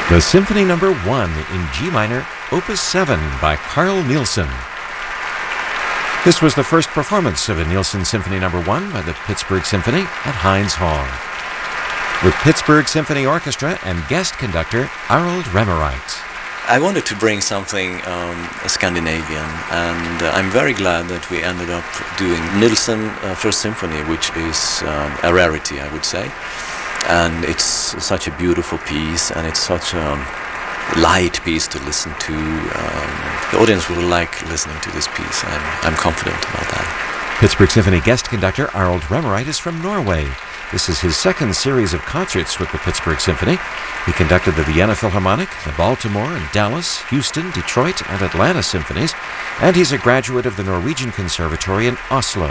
The Symphony No. 1 in G minor, Opus 7 by Carl Nielsen. This was the first performance of a Nielsen Symphony No. 1 by the Pittsburgh Symphony at Heinz Hall, with Pittsburgh Symphony Orchestra and guest conductor Harold Remmereit. I wanted to bring something Scandinavian, and I'm very glad that we ended up doing Nielsen First Symphony, which is a rarity, I would say. And it's such a beautiful piece, and it's such a light piece to listen to. The audience will like listening to this piece. I'm confident about that. Pittsburgh Symphony guest conductor Harold Remmereit is from Norway. This is his second series of concerts with the Pittsburgh Symphony. He conducted the Vienna Philharmonic, the Baltimore and Dallas, Houston, Detroit, and Atlanta symphonies, and he's a graduate of the Norwegian Conservatory in Oslo.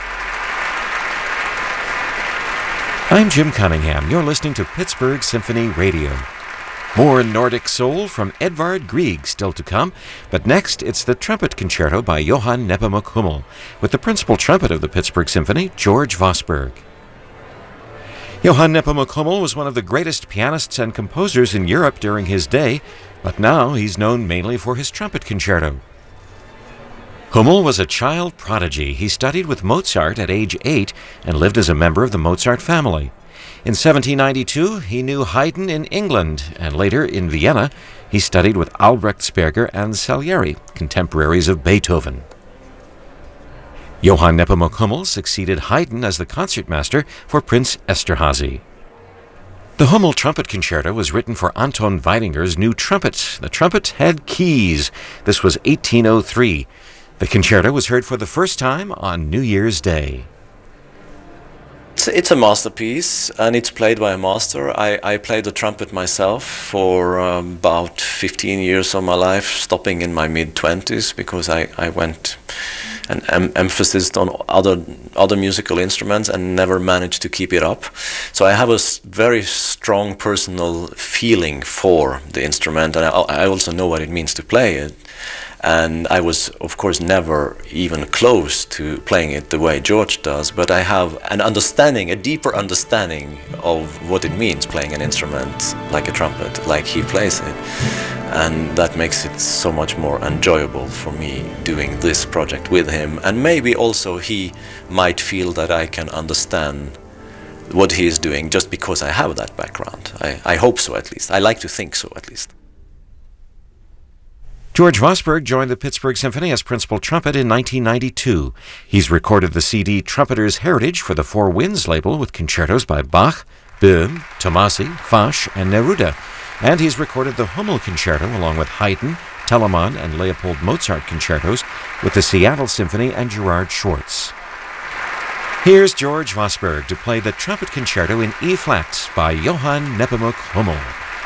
I'm Jim Cunningham. You're listening to Pittsburgh Symphony Radio. More Nordic soul from Edvard Grieg still to come, but next it's the Trumpet Concerto by Johann Nepomuk Hummel, with the principal trumpet of the Pittsburgh Symphony, George Vosburgh. Johann Nepomuk Hummel was one of the greatest pianists and composers in Europe during his day, but now he's known mainly for his trumpet concerto. Hummel was a child prodigy. He studied with Mozart at age 8 and lived as a member of the Mozart family. In 1792, he knew Haydn in England, and later in Vienna, he studied with Albrechtsberger and Salieri, contemporaries of Beethoven. Johann Nepomuk Hummel succeeded Haydn as the concertmaster for Prince Esterhazy. The Hummel Trumpet Concerto was written for Anton Weidinger's new trumpet. The trumpet had keys. This was 1803. The concerto was heard for the first time on New Year's Day. It's a masterpiece, and it's played by a master. I played the trumpet myself for about 15 years of my life, stopping in my mid-20s because I went and emphasized on other musical instruments and never managed to keep it up. So I have a very strong personal feeling for the instrument, and I also know what it means to play it. And I was, of course, never even close to playing it the way George does, but I have an understanding, a deeper understanding of what it means playing an instrument like a trumpet, like he plays it. And that makes it so much more enjoyable for me doing this project with him. And maybe also he might feel that I can understand what he is doing just because I have that background. I hope so, at least. I like to think so, at least. George Vosburgh joined the Pittsburgh Symphony as principal trumpet in 1992. He's recorded the CD Trumpeter's Heritage for the Four Winds label with concertos by Bach, Böhm, Tomasi, Fasch, and Neruda. And he's recorded the Hummel Concerto along with Haydn, Telemann, and Leopold Mozart concertos with the Seattle Symphony and Gerard Schwartz. Here's George Vosburgh to play the Trumpet Concerto in E-flat by Johann Nepomuk Hummel.